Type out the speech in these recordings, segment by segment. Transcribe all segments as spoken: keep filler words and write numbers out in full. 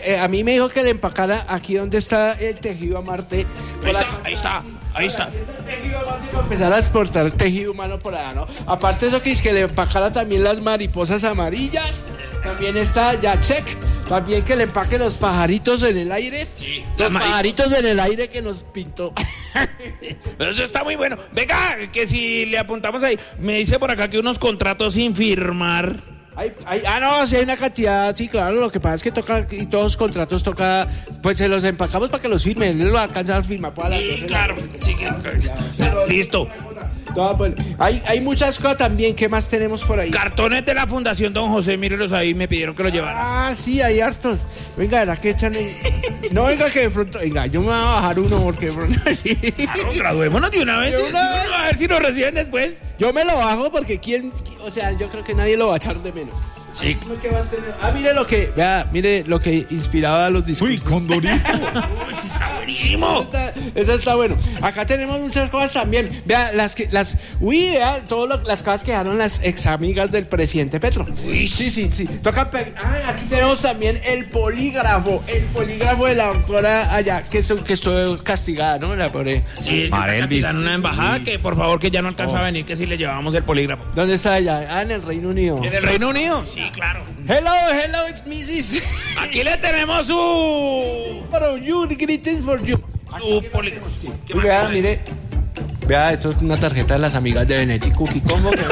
eh, a mí me dijo que le empacara aquí donde está el tejido a Marte. Ahí está, ahí está, ahí está. Tejido a Marte para empezar a exportar el tejido humano por allá, ¿no? Aparte de eso, que es que le empacara también las mariposas amarillas. También está ya check. También que le empaque los pajaritos en el aire. Sí, los la pajaritos en el aire que nos pintó. Eso está muy bueno. Venga, que si le apuntamos ahí. Me dice por acá que unos contratos sin firmar. Hay, hay, ah, no, sí hay una cantidad, sí, claro, lo que pasa es que toca, y todos los contratos toca, pues se los empacamos para que los firmen, él lo alcanza a firmar para Sí, claro, sí, claro. Listo. No, pues, hay, hay muchas cosas también, ¿qué más tenemos por ahí? Cartones de la Fundación Don José, mírenlos ahí, me pidieron que los llevara. Ah, sí, hay hartos. Venga, ¿verdad que echan ahí? No, venga, que de pronto, venga, yo me voy a bajar uno porque de pronto sí. Claro, graduémonos de una vez, De una vez. a ver si nos reciben después. Yo me lo bajo porque quién, o sea, yo creo que nadie lo va a echar de menos. Sí. ¿Qué más tenemos? Ah, mire lo que, vea, mire lo que inspiraba a los discursos. Uy, Condorito. Uy, sí está buenísimo. Está- Eso está bueno. Acá tenemos muchas cosas también. Vea, las que, las, uy, vea, todas las cosas que dejaron las ex amigas del presidente Petro. Uy. Sí, sí, sí. Toca pe- ah, aquí tenemos también el polígrafo, el polígrafo de la doctora allá, que, estu- que estuvo castigada, ¿no? La pobre. Sí, Marelvis. en una embajada que por favor que ya no alcanza a venir, que si le llevamos el polígrafo. ¿Dónde está ella? Ah, en el Reino Unido. ¿En el Reino Unido? Sí, claro. Hello, hello, it's missus Aquí le tenemos su... For you, greetings for you. su polígrafo. Sí. ¿Qué más Vea, tenemos? mire. Vea, esto es una tarjeta de las amigas de Benetti Cookie. ¿Cómo que?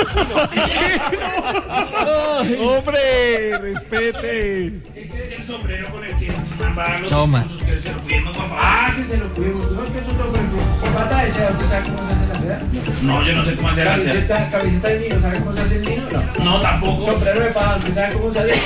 Hombre, respete. Este es el sombrero con el que van a los Toma. discursos que se lo pidimos, por favor. Ah, que se lo cuidemos. No, que eso es lo que pata de seda. ¿Usted sabe cómo se hace la seda? No, yo no sé cómo hacer la seda. Camiseta, camiseta de niño. ¿Sabe cómo se hace el niño? No. No, tampoco. Sombrero de paja. ¿Usted sabe cómo se hace?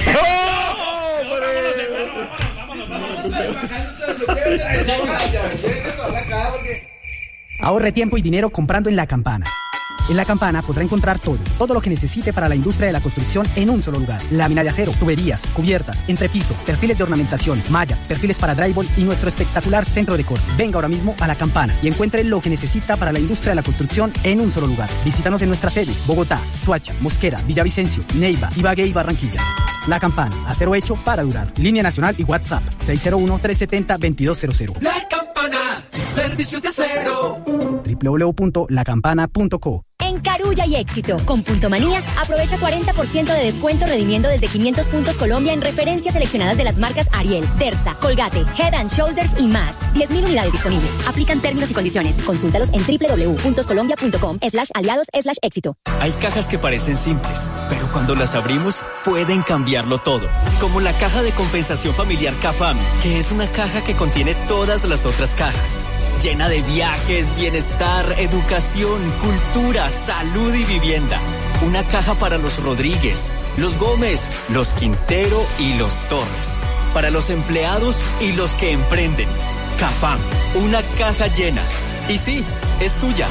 Ahorre tiempo y dinero comprando en La Campana. En La Campana podrá encontrar todo, todo lo que necesite para la industria de la construcción en un solo lugar. Lámina de acero, tuberías, cubiertas, entrepiso, perfiles de ornamentación, mallas, perfiles para drywall y nuestro espectacular centro de corte. Venga ahora mismo a La Campana y encuentre lo que necesita para la industria de la construcción en un solo lugar. Visítanos en nuestras sedes: Bogotá, Suacha, Mosquera, Villavicencio, Neiva, Ibagué y Barranquilla. La Campana, acero hecho para durar. Línea nacional y WhatsApp seis cero uno, tres siete cero, dos dos cero cero. La Campana, servicios de acero. doble u doble u doble u punto la campana punto co. En Carulla y Éxito, con Punto Manía, aprovecha cuarenta por ciento de descuento redimiendo desde quinientos puntos Colombia en referencias seleccionadas de las marcas Ariel, Versa, Colgate, Head and Shoulders y más. diez mil unidades disponibles. Aplican términos y condiciones. Consúltalos en doble u doble u doble u punto colombia punto com slash aliados slash éxito. Hay cajas que parecen simples, pero cuando las abrimos pueden cambiarlo todo. Como la caja de compensación familiar CAFAM, que es una caja que contiene todas las otras cajas. Llena de viajes, bienestar, educación, cultura, salud y vivienda. Una caja para los Rodríguez, los Gómez, los Quintero y los Torres. Para los empleados y los que emprenden. CAFAM, una caja llena. Y sí, es tuya.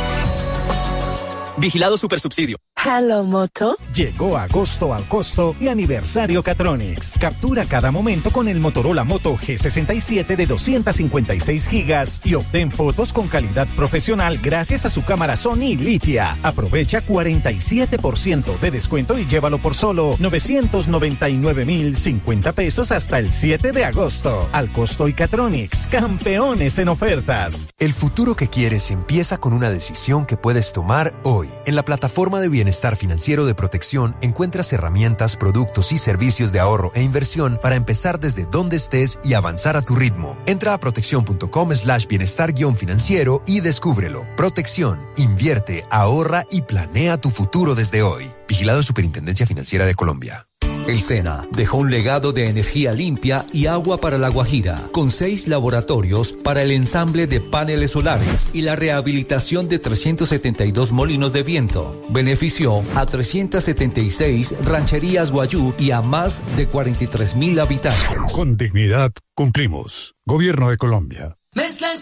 Vigilado Supersubsidio. Hello, Moto. Llegó agosto al costo y aniversario Catronics. Captura cada momento con el Motorola Moto G sesenta y siete de doscientos cincuenta y seis gigas y obtén fotos con calidad profesional gracias a su cámara Sony Litia. Aprovecha cuarenta y siete por ciento de descuento y llévalo por solo novecientos noventa y nueve mil cincuenta pesos hasta el siete de agosto. Al costo y Catronics, campeones en ofertas. El futuro que quieres empieza con una decisión que puedes tomar hoy. En la plataforma de bienestar financiero de Protección encuentras herramientas, productos y servicios de ahorro e inversión para empezar desde donde estés y avanzar a tu ritmo. Entra a protección.com slash bienestar guión financiero y descúbrelo. Protección, invierte, ahorra y planea tu futuro desde hoy. Vigilado Superintendencia Financiera de Colombia. El SENA dejó un legado de energía limpia y agua para La Guajira, con seis laboratorios para el ensamble de paneles solares y la rehabilitación de trescientos setenta y dos molinos de viento. Benefició a trescientas setenta y seis rancherías guayú y a más de cuarenta y tres mil habitantes. Con dignidad cumplimos. Gobierno de Colombia. Mezcla